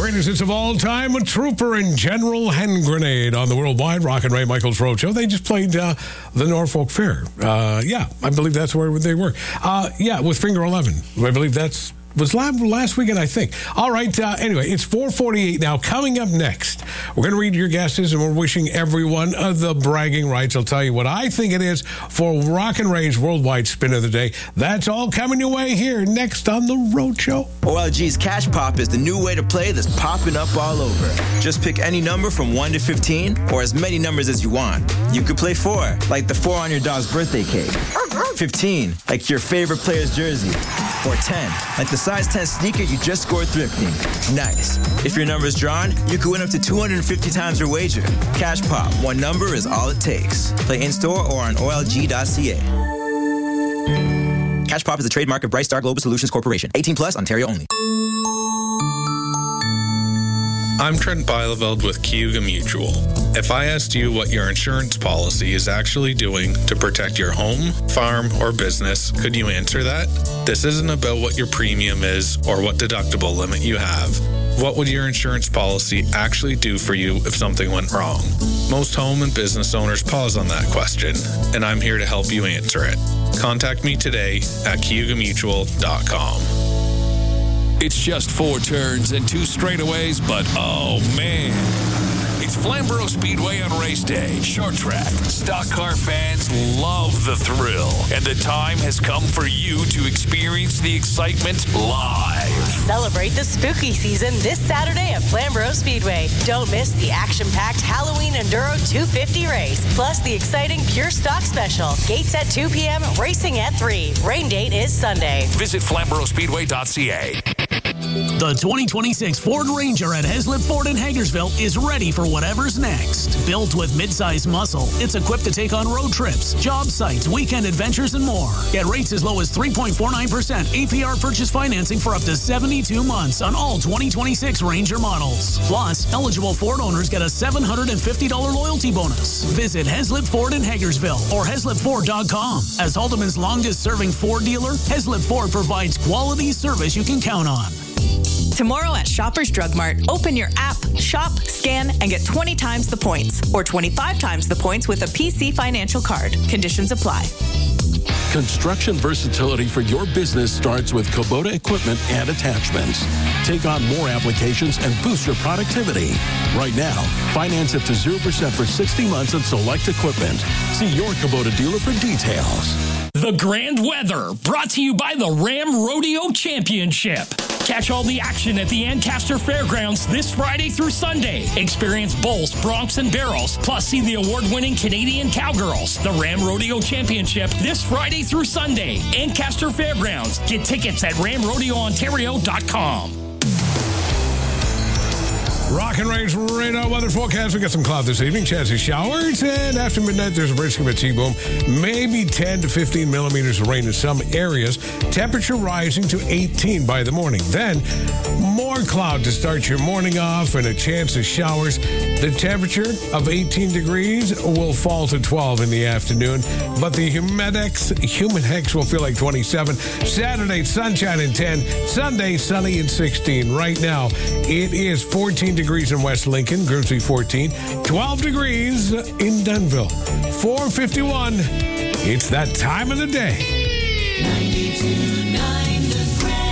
Greatest hits of all time, a Trooper and General Hand Grenade on the Worldwide Rock and Ray Michaels Road Show. They just played the Norfolk Fair. I believe that's where they were. With Finger 11. I believe was last weekend, I think. All right, anyway, it's 4:48 now. Coming up next, we're going to read your guesses, and we're wishing everyone the bragging rights. I'll tell you what I think it is for Rock and Ray's Worldwide Spin of the Day. That's all coming your way here next on The Road Show. OLG's Cash Pop is the new way to play that's popping up all over. Just pick any number from 1 to 15, or as many numbers as you want. You could play 4, like the 4 on your dog's birthday cake. 15, like your favorite player's jersey. Or 10, like the size 10 sneaker you just scored thrifting. Nice. If your number's drawn, you could win up to 250 times your wager. Cash Pop, one number is all it takes. Play in-store or on OLG.ca. Cash Pop is a trademark of Bright Star Global Solutions Corporation. 18 plus, Ontario only. I'm Trent Bieleveld with Cayuga Mutual. If I asked you what your insurance policy is actually doing to protect your home, farm, or business, could you answer that? This isn't about what your premium is or what deductible limit you have. What would your insurance policy actually do for you if something went wrong? Most home and business owners pause on that question, and I'm here to help you answer it. Contact me today at CayugaMutual.com. It's just 4 turns and 2 straightaways, but oh man. It's Flamborough Speedway on race day. Short track. Stock car fans love the thrill. And the time has come for you to experience the excitement live. Celebrate the spooky season this Saturday at Flamborough Speedway. Don't miss the action-packed Halloween Enduro 250 race, plus the exciting Pure Stock Special. Gates at 2 p.m., racing at 3. Rain date is Sunday. Visit FlamboroughSpeedway.ca. The 2026 Ford Ranger at Heslip Ford in Hagersville is ready for whatever's next. Built with midsize muscle, it's equipped to take on road trips, job sites, weekend adventures, and more. Get rates as low as 3.49% APR purchase financing for up to 72 months on all 2026 Ranger models. Plus, eligible Ford owners get a $750 loyalty bonus. Visit Heslip Ford in Hagersville or HeslipFord.com. As Haldeman's longest-serving Ford dealer, Heslip Ford provides quality service you can count on. Tomorrow at Shoppers Drug Mart, open your app, shop, scan, and get 20 times the points or 25 times the points with a PC Financial card. Conditions apply. Construction versatility for your business starts with Kubota equipment and attachments. Take on more applications and boost your productivity. Right now, finance up to 0% for 60 months on select equipment. See your Kubota dealer for details. The Grand Weather, brought to you by the Ram Rodeo Championship. Catch all the action at the Ancaster Fairgrounds this Friday through Sunday. Experience bulls, broncs, and barrels, plus see the award-winning Canadian Cowgirls. The Ram Rodeo Championship this Friday through Sunday. Ancaster Fairgrounds. Get tickets at ramrodeoontario.com. Rock and Ray's radar weather forecast. We got some cloud this evening, chance of showers, and after midnight, there's a risk of a T-boom. Maybe 10 to 15 millimeters of rain in some areas. Temperature rising to 18 by the morning. Then, more cloud to start your morning off and a chance of showers. The temperature of 18 degrees will fall to 12 in the afternoon, but the humidex will feel like 27. Saturday, sunshine and 10. Sunday, sunny and 16. Right now, it is 14 degrees in West Lincoln, Grimsby 14, 12 degrees in Dunnville. 4:51. It's that time of the day. 92.9 The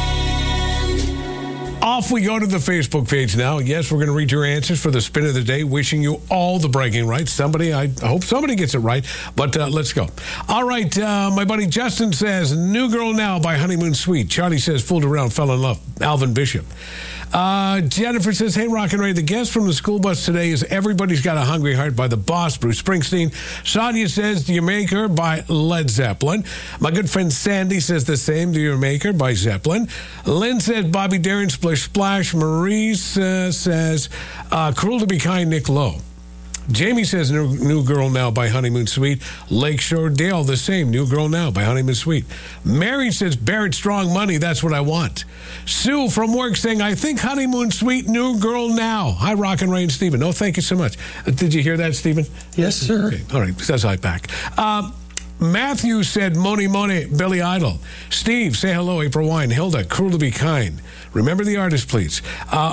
Grand. Off we go to the Facebook page now. Yes, we're going to read your answers for the spin of the day. Wishing you all the bragging rights. I hope somebody gets it right, but let's go. All right, my buddy Justin says, New Girl Now by Honeymoon Suite. Charlie says, Fooled Around, Fell in Love, Alvin Bishop. Jennifer says, hey, Rock and Ray, the guest from the school bus today is Everybody's Got a Hungry Heart by the Boss, Bruce Springsteen. Sonia says, Do You Make Her by Led Zeppelin. My good friend Sandy says the same, Do You Make Her by Zeppelin. Lynn says, Bobby Darin, Splish Splash. Maurice says, Cruel to Be Kind, Nick Lowe. Jamie says New Girl Now by Honeymoon Suite. Lakeshore Dale, the same, New Girl Now by Honeymoon Suite. Mary says Barrett Strong Money, That's What I Want. Sue from work saying, I think Honeymoon Suite, New Girl Now. Hi, Rock and Ray and Stephen. No, thank you so much. Did you hear that, Stephen? Yes, sir. Okay. All right, says I back. Matthew said Moni Moni, Billy Idol. Steve, say hello, April Wine. Hilda, Cruel to Be Kind. Remember the artist, please.